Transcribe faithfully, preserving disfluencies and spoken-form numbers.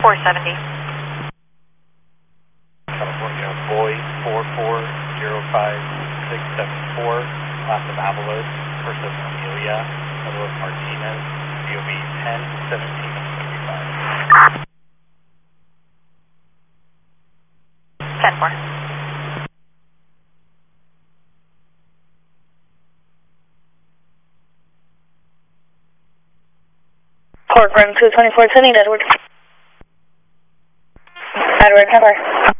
four seventy. California Boy four four zero five six seven four, last of Avalos, first of Amelia, middle of Martinez, D O B ten seventeen seventy-five. ten four. Port Room two twenty-four, sending Edward. Edward, ten four.